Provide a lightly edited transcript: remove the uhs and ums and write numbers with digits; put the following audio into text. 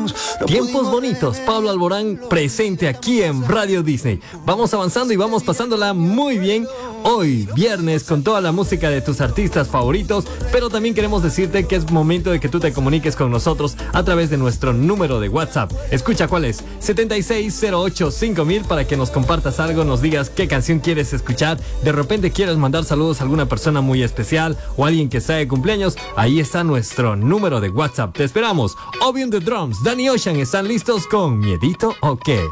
Tiempos bonitos, Pablo Alborán presente aquí en Radio Disney. Vamos avanzando y vamos pasándola muy bien hoy, viernes, con toda la música de tus artistas favoritos, pero también queremos decirte que es momento de que tú te comuniques con nosotros a través de nuestro número de WhatsApp. Escucha cuál es, 76085000, para que nos compartas algo, nos digas qué canción quieres escuchar, de repente quieres mandar saludos a alguna persona muy especial o alguien que está de cumpleaños. Ahí está nuestro número de WhatsApp, te esperamos. Obi on the drums, Danny Ocean, ¿están listos con Miedito o qué?